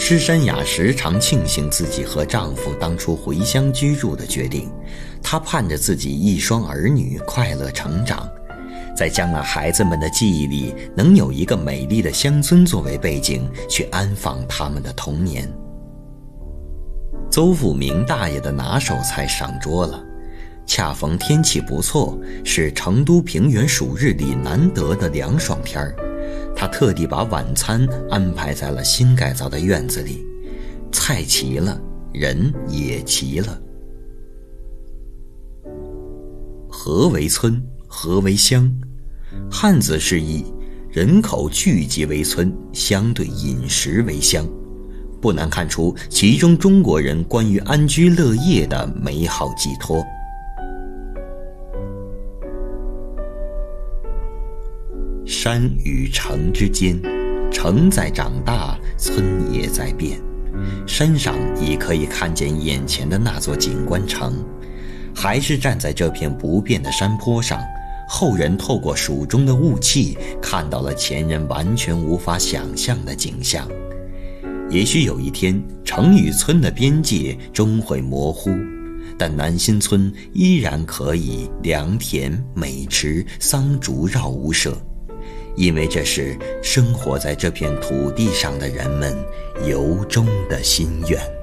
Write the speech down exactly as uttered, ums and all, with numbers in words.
施珊雅时常庆幸自己和丈夫当初回乡居住的决定，她盼着自己一双儿女快乐成长，在将来孩子们的记忆里能有一个美丽的乡村作为背景，去安放他们的童年。邹复明大爷的拿手菜上桌了，恰逢天气不错，是成都平原暑日里难得的凉爽天儿。他特地把晚餐安排在了新改造的院子里，菜齐了，人也齐了。何为村？何为乡？汉字释义，人口聚集为村，相对饮食为乡。不难看出其中中国人关于安居乐业的美好寄托。山与城之间，城在长大，村也在变。山上已可以看见眼前的那座景观城，还是站在这片不变的山坡上，后人透过蜀中的雾气，看到了前人完全无法想象的景象。也许有一天，城与村的边界终会模糊，但南新村依然可以良田、美池、桑竹绕屋舍，因为这是生活在这片土地上的人们由衷的心愿。